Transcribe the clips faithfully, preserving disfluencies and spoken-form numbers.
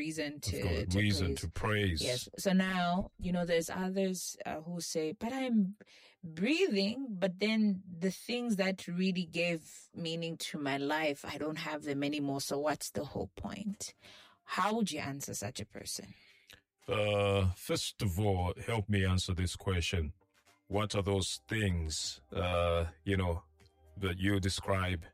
reason to, I've got a to reason praise. to praise. Yes. So now, you know, there's others uh, who say, but I'm breathing, but then the things that really gave meaning to my life, I don't have them anymore. So what's the whole point? How would you answer such a person? Uh, first of all, help me answer this question. What are those things, uh, you know, that you describe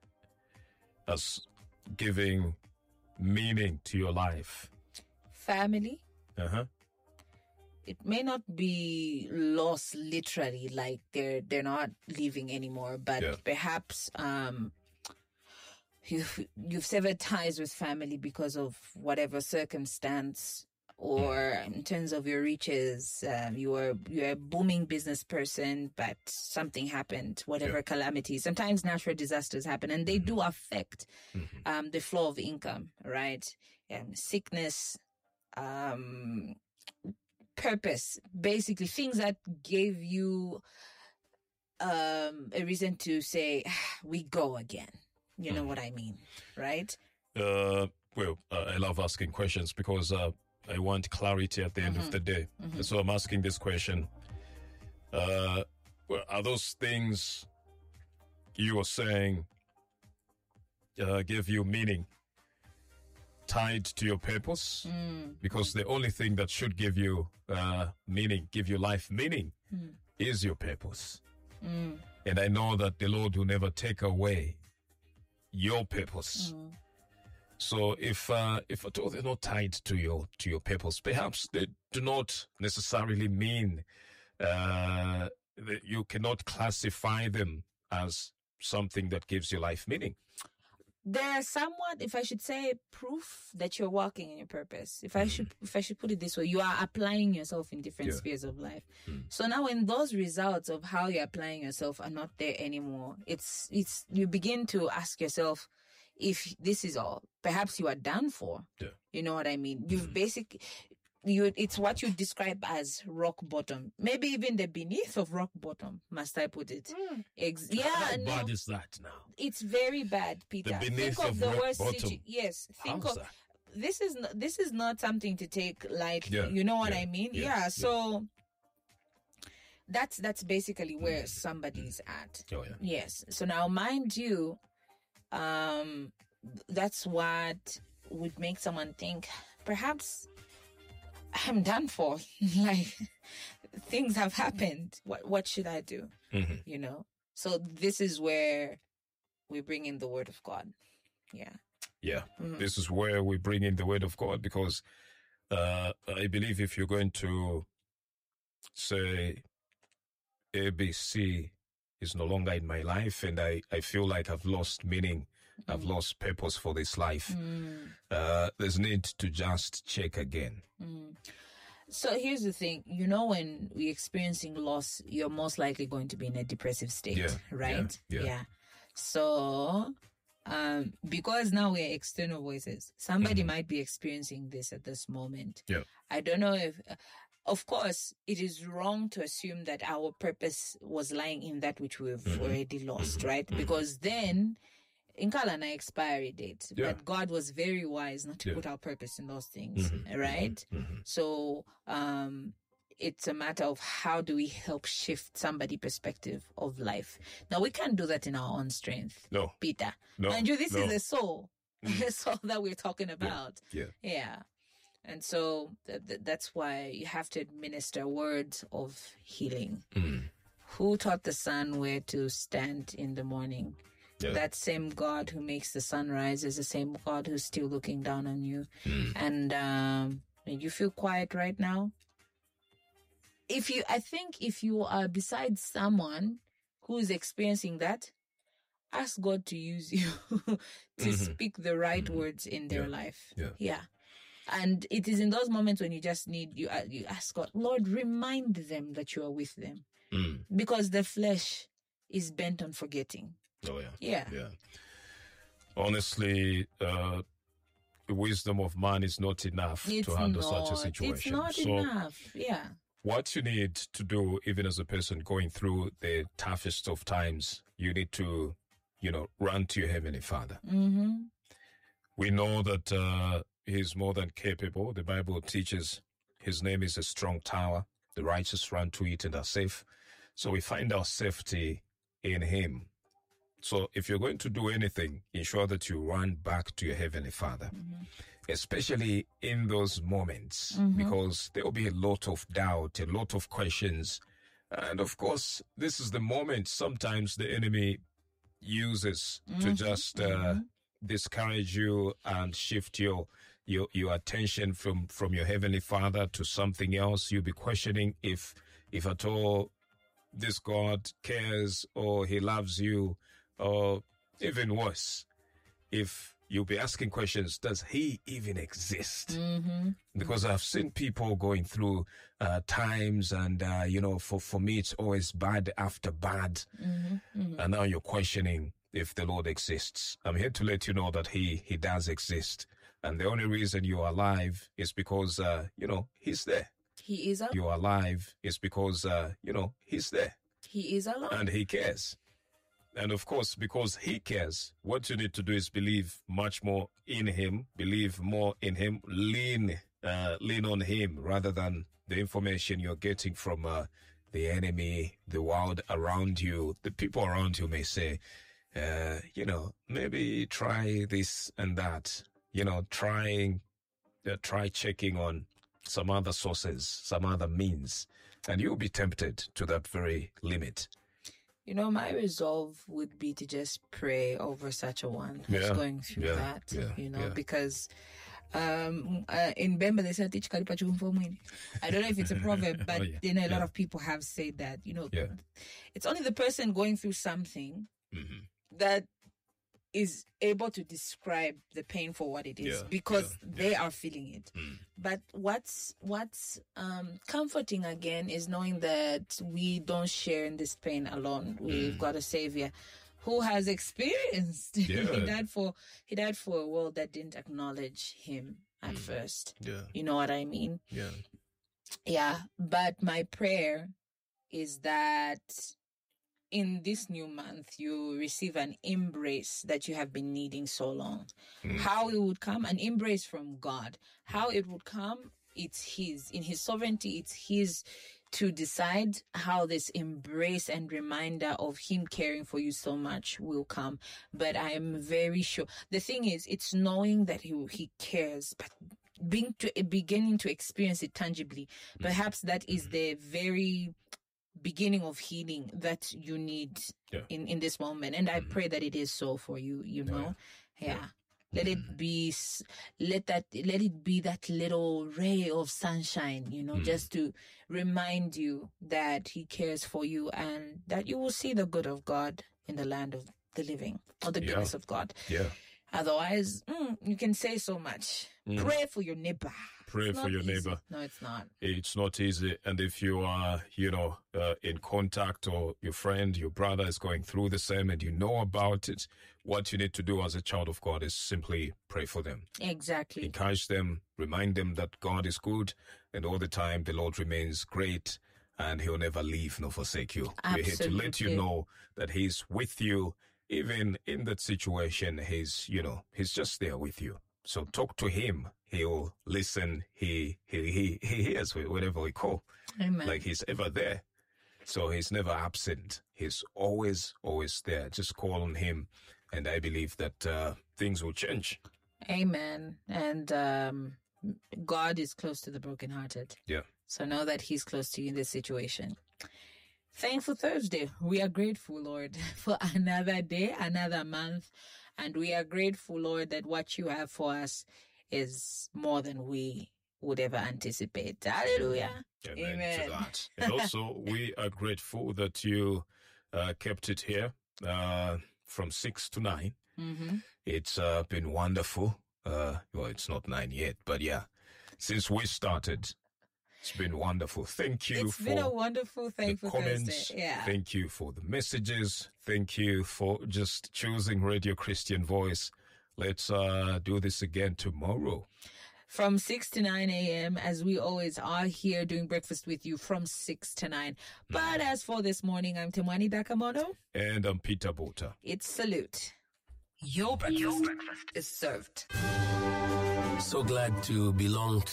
as giving meaning to your life? Family. Uh-huh. It may not be lost literally, like they're they're not living anymore, but Yeah. perhaps um you've you've severed ties with family because of whatever circumstance, or in terms of your riches, um, you were you're a booming business person, but something happened, whatever Yeah. calamity. Sometimes natural disasters happen, and they Mm-hmm. do affect Mm-hmm. um, the flow of income, right? Um, sickness, um, purpose, basically things that gave you um, a reason to say, ah, we go again. You know Mm. what I mean, right? Uh, well, uh, I love asking questions because uh, I want clarity at the end of the day. Mhm. So I'm asking this question. Uh, well, are those things you are saying uh, give you meaning tied to your purpose? Mm. Because the only thing that should give you uh, meaning, give your life meaning, Mm. is your purpose. Mm. And I know that the Lord will never take away your purpose. Mm. So if uh, if at all they're not tied to your to your purpose, perhaps they do not necessarily mean uh, that you cannot classify them as something that gives your life meaning. They're somewhat, if I should say, proof that you're walking in your purpose. If I Mm. should, if I should put it this way, you are applying yourself in different Yeah. spheres of life. Mm. So now, when those results of how you're applying yourself are not there anymore, it's it's you begin to ask yourself if this is all. Perhaps you are done for. Yeah. You know what I mean? You've basically. You, it's what you describe as rock bottom. Maybe even the beneath of rock bottom, must I put it? Ex- yeah, How no, bad is that now? it's very bad, Peter. The beneath think of, of the rock worst bottom. situ- Yes, think How's of that? this is not, this is not something to take lightly. Yeah, You know what yeah, I mean? yes, yeah. yeah. So that's that's basically where somebody's at. Oh yeah. Yes. So now, mind you, um, that's what would make someone think, perhaps I'm done for. Like, things have happened. What what should I do? Mhm. You know. So this is where we bring in the Word of God. Yeah. Yeah. Mhm. This is where we bring in the word of God, because uh, I believe if you're going to say A B C is no longer in my life and I, I feel like I've lost meaning, I've lost purpose for this life, Mm, uh, there's need to just check again. mm. So here's the thing, you know, when we're experiencing loss, you're most likely going to be in a depressive state, Yeah, right? yeah, yeah. So, um, because now we're external voices, somebody Mhm. might be experiencing this at this moment. Yeah. I don't know if, of course, it is wrong to assume that our purpose was lying in that which we've Mhm. already lost, Mhm. right? Mhm. Because then, Inkala na expiry date, Yeah. but God was very wise not to Yeah. put our purpose in those things, Mhm. right? Mhm. So um, it's a matter of how do we help shift somebody's perspective of life. Now, we can't do that in our own strength, No, Peter. no. Mind you, this no. is the soul, Mm. the soul that we're talking about. Yeah. Yeah. And so th- th- that's why you have to administer words of healing. Mm. Who taught the sun where to stand in the morning? Yeah. That same God who makes the sun rise is the same God who's still looking down on you. Mm. And um, you feel quiet right now. If you, I think if you are beside someone who's experiencing that, ask God to use you to Mhm. speak the right Mhm. words in their Yeah. life. Yeah. Yeah. And it is in those moments when you just need, you, uh, you ask God, Lord, remind them that you are with them. Mm. Because the flesh is bent on forgetting. Oh yeah. Yeah. Yeah. Honestly, uh, the wisdom of man is not enough It's to handle not, such a situation. It's not so enough. Yeah. what you need to do, even as a person going through the toughest of times, you need to, you know, run to your Heavenly Father. Mm-hmm. We know that uh, He's more than capable. The Bible teaches his name is a strong tower. The righteous run to it and are safe. So we find our safety in him. So if you're going to do anything, ensure that you run back to your Heavenly Father, mm-hmm. especially in those moments, mm-hmm. because there will be a lot of doubt, a lot of questions. And of course, this is the moment sometimes the enemy uses mm-hmm. to just uh, mm-hmm. discourage you and shift your your your attention from, from your Heavenly Father to something else. You'll be questioning if if at all this God cares or he loves you, or even worse, if you'll be asking questions, does he even exist? Mm-hmm. Because I've seen people going through uh, times and, uh, you know, for, for me, it's always bad after bad. Mm-hmm. Mm-hmm. And now you're questioning if the Lord exists. I'm here to let you know that he, he does exist. And the only reason you're alive is because, uh, you know, he's there. He is alive. You're alive is because, uh, you know, he's there. He is alive. And he cares. And of course, because he cares, what you need to do is believe much more in him, believe more in him, lean, uh, lean on him rather than the information you're getting from uh, the enemy, the world around you. The people around you may say, uh, you know, maybe try this and that, you know, trying, uh, try checking on some other sources, some other means, and you'll be tempted to that very limit. You know, my resolve would be to just pray over such a one who's yeah, going through yeah, that, yeah, you know, yeah. because um, uh, in Bemba, they say, I don't know if it's a proverb, but, oh, yeah, you know, a yeah. lot of people have said that, you know, yeah. it's only the person going through something mm-hmm. that is able to describe the pain for what it is yeah, because yeah, they yeah. are feeling it. Mm. But what's what's um, comforting again is knowing that we don't share in this pain alone. We've mm. got a Savior who has experienced. Yeah. he died for he died for a world that didn't acknowledge him at mm. first. Yeah. You know what I mean? Yeah. Yeah. But my prayer is that in this new month, you receive an embrace that you have been needing so long. Mm. How it would come, an embrace from God. How it would come, it's His. In His sovereignty, it's His to decide how this embrace and reminder of Him caring for you so much will come. But I am very sure. The thing is, it's knowing that He, he cares, but being to, beginning to experience it tangibly. Perhaps that is the very beginning of healing that you need yeah. in, in this moment. And I mm-hmm. pray that it is so for you, you know. Yeah. yeah. yeah. Let mm-hmm. it be, let that, let it be that little ray of sunshine, you know, mm-hmm. just to remind you that He cares for you and that you will see the good of God in the land of the living, or the goodness yeah. of God. Yeah. Otherwise, mm, you can say so much. Mm. Pray for your neighbor. Pray it's for your easy. neighbor. No, it's not. It's not easy. And if you are, you know, uh, in contact, or your friend, your brother is going through the same and you know about it, what you need to do as a child of God is simply pray for them. Exactly. Encourage them, remind them that God is good, and all the time the Lord remains great and He'll never leave nor forsake you. Absolutely. We're here to let you know that He's with you. Even in that situation, He's, you know, He's just there with you. So talk to Him. He'll listen. He he he he hears whatever we call. Amen. Like He's ever there. So He's never absent. He's always, always there. Just call on Him. And I believe that uh, things will change. Amen. And um, God is close to the brokenhearted. Yeah. So know that He's close to you in this situation. Thankful Thursday. We are grateful, Lord, for another day, another month. And we are grateful, Lord, that what you have for us is more than we would ever anticipate. Hallelujah. Amen, Amen. to that. And also, we are grateful that you uh, kept it here uh, from six to nine. Mm-hmm. It's uh, been wonderful. Uh, well, it's not nine yet, but yeah, since we started, it's been wonderful. Thank you it's for been a wonderful thankful the comments. Thursday. Yeah. Thank you for the messages. Thank you for just choosing Radio Christian Voice. Let's uh, do this again tomorrow. From six to nine a.m., as we always are here doing breakfast with you from six to nine. But as for this morning, I'm Temwani Dakamono. And I'm Peter Bota. It's Salute. Your breakfast, Your breakfast is served. So glad to belong